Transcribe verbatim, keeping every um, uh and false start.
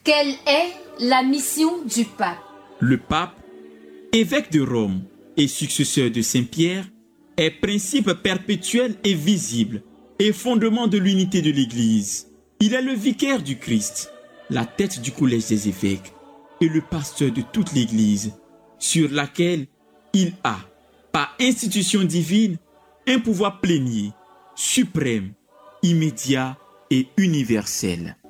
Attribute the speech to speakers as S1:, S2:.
S1: Quelle est la mission du pape?
S2: Le pape, évêque de Rome et successeur de Saint-Pierre, est principe perpétuel et visible et fondement de l'unité de l'Église. Il est le vicaire du Christ, la tête du collège des évêques et le pasteur de toute l'Église, sur laquelle il a, par institution divine, un pouvoir plénier, suprême, immédiat et universel.